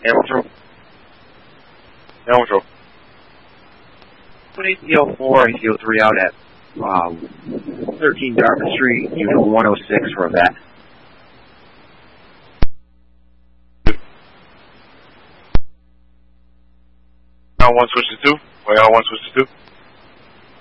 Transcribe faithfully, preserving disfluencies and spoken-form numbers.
Animal Control. Animal Control. Put A C L four, A C L three out at um, thirteen Dartmouth Street, unit one oh six for a vet. L one switch to two. Wait, L one switch to two.